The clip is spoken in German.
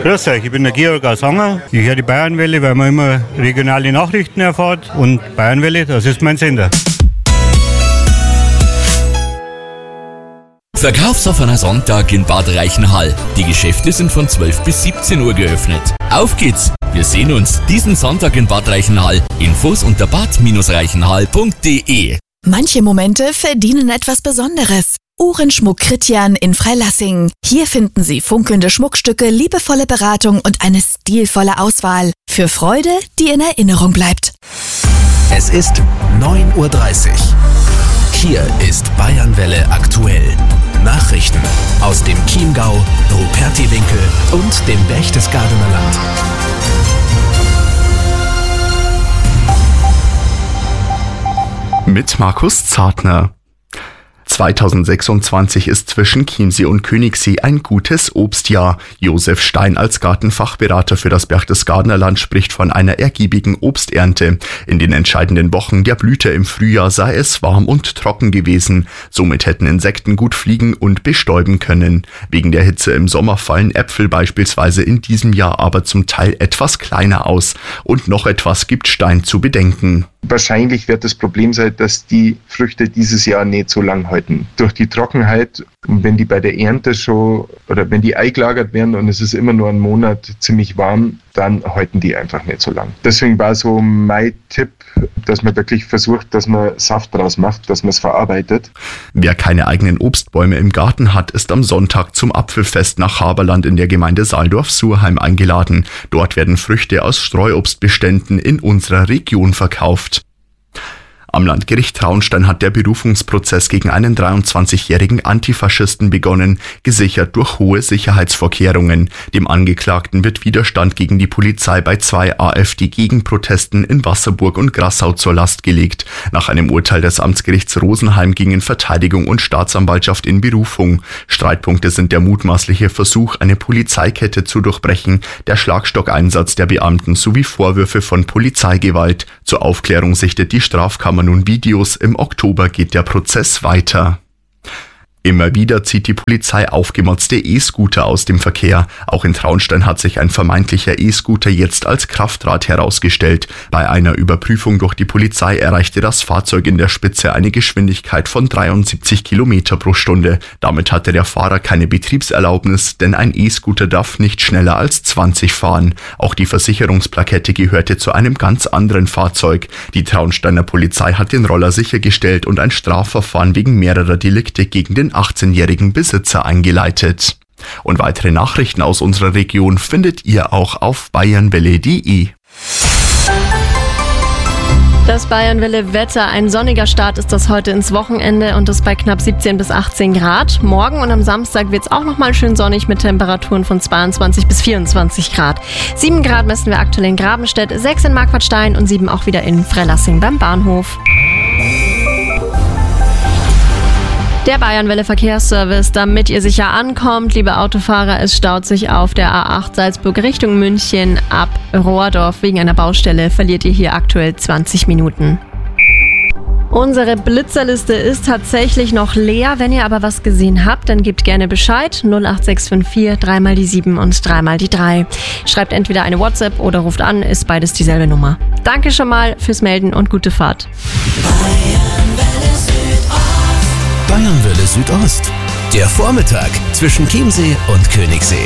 Grüß euch, ich bin der Georg aus Anger. Ich höre die Bayernwelle, weil man immer regionale Nachrichten erfährt. Und Bayernwelle, das ist mein Sender. Verkaufsoffener Sonntag in Bad Reichenhall. Die Geschäfte sind von 12 bis 17 Uhr geöffnet. Auf geht's! Wir sehen uns diesen Sonntag in Bad Reichenhall. Infos unter bad-reichenhall.de. Manche Momente verdienen etwas Besonderes. Uhrenschmuck Kritjan in Freilassing. Hier finden Sie funkelnde Schmuckstücke, liebevolle Beratung und eine stilvolle Auswahl. Für Freude, die in Erinnerung bleibt. Es ist 9:30 Uhr. Hier ist Bayernwelle aktuell. Nachrichten aus dem Chiemgau, Rupertiwinkel und dem Berchtesgadener Land. Mit Markus Zartner. 2026 ist zwischen Chiemsee und Königssee ein gutes Obstjahr. Josef Stein als Gartenfachberater für das Berchtesgadener Land spricht von einer ergiebigen Obsternte. In den entscheidenden Wochen der Blüte im Frühjahr sei es warm und trocken gewesen. Somit hätten Insekten gut fliegen und bestäuben können. Wegen der Hitze im Sommer fallen Äpfel beispielsweise in diesem Jahr aber zum Teil etwas kleiner aus. Und noch etwas gibt Stein zu bedenken. Wahrscheinlich wird das Problem sein, dass die Früchte dieses Jahr nicht so lang halten. Durch die Trockenheit, wenn die bei der Ernte schon oder wenn die eingelagert werden und es ist immer nur ein Monat ziemlich warm, dann halten die einfach nicht so lang. Deswegen war so mein Tipp, dass man wirklich versucht, dass man Saft draus macht, dass man es verarbeitet. Wer keine eigenen Obstbäume im Garten hat, ist am Sonntag zum Apfelfest nach Haberland in der Gemeinde Saaldorf-Surheim eingeladen. Dort werden Früchte aus Streuobstbeständen in unserer Region verkauft. Am Landgericht Traunstein hat der Berufungsprozess gegen einen 23-jährigen Antifaschisten begonnen, gesichert durch hohe Sicherheitsvorkehrungen. Dem Angeklagten wird Widerstand gegen die Polizei bei 2 AfD-Gegenprotesten in Wasserburg und Grassau zur Last gelegt. Nach einem Urteil des Amtsgerichts Rosenheim gingen Verteidigung und Staatsanwaltschaft in Berufung. Streitpunkte sind der mutmaßliche Versuch, eine Polizeikette zu durchbrechen, der Schlagstockeinsatz der Beamten sowie Vorwürfe von Polizeigewalt. Zur Aufklärung sichtet die Strafkammer nun Videos. Im Oktober geht der Prozess weiter. Immer wieder zieht die Polizei aufgemotzte E-Scooter aus dem Verkehr. Auch in Traunstein hat sich ein vermeintlicher E-Scooter jetzt als Kraftrad herausgestellt. Bei einer Überprüfung durch die Polizei erreichte das Fahrzeug in der Spitze eine Geschwindigkeit von 73 Kilometer pro Stunde. Damit hatte der Fahrer keine Betriebserlaubnis, denn ein E-Scooter darf nicht schneller als 20 fahren. Auch die Versicherungsplakette gehörte zu einem ganz anderen Fahrzeug. Die Traunsteiner Polizei hat den Roller sichergestellt und ein Strafverfahren wegen mehrerer Delikte gegen den 18-jährigen Besitzer eingeleitet. Und weitere Nachrichten aus unserer Region findet ihr auch auf bayernwelle.de. Das Bayernwelle-Wetter. Ein sonniger Start ist das heute ins Wochenende und das bei knapp 17 bis 18 Grad. Morgen und am Samstag wird es auch nochmal schön sonnig mit Temperaturen von 22 bis 24 Grad. 7 Grad messen wir aktuell in Grabenstedt, 6 in Marquartstein und 7 auch wieder in Freilassing beim Bahnhof. Der Bayernwelle Verkehrsservice, damit ihr sicher ankommt, liebe Autofahrer, es staut sich auf der A8 Salzburg Richtung München ab Rohrdorf. Wegen einer Baustelle verliert ihr hier aktuell 20 Minuten. Unsere Blitzerliste ist tatsächlich noch leer. Wenn ihr aber was gesehen habt, dann gebt gerne Bescheid. 08654 3 mal die 7 und 3 mal die 3. Schreibt entweder eine WhatsApp oder ruft an, ist beides dieselbe Nummer. Danke schon mal fürs Melden und gute Fahrt. Bayernwelle Südost. Der Vormittag zwischen Chiemsee und Königssee.